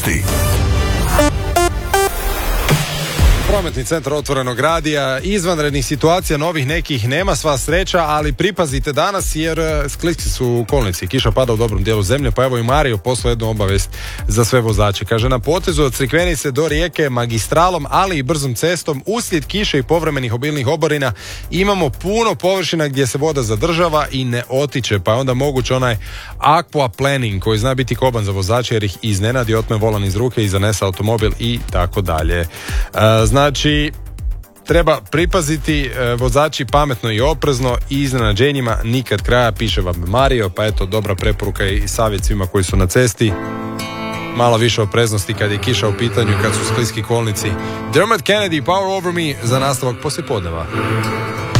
Vijesti. Prometni centar Otvorenog radija, izvanrednih situacija novih nekih nema, sva sreća, ali pripazite danas jer skliski su u kolnici, kiša pada u dobrom dijelu zemlje, pa evo i Mario poslao jednu obavijest za sve vozače. Kaže, na potezu od Crikvenice do Rijeke magistralom, ali i brzom cestom, uslijed kiše i povremenih obilnih oborina imamo puno površina gdje se voda zadržava i ne otiče, pa je onda moguće onaj aquaplaning koji zna biti koban za vozače jer ih iznenadi, otme volan iz ruke i zanese automobil i tako dalje. Znači, treba pripaziti, vozači, pametno i oprezno i iznenađenjima nikad kraja, piše vam Mario, pa eto, dobra preporuka i savjet svima koji su na cesti. Malo više opreznosti kad je kiša u pitanju i kad su skliski kolnici. Dermot Kennedy, Power Over Me, za nastavak poslijepodneva.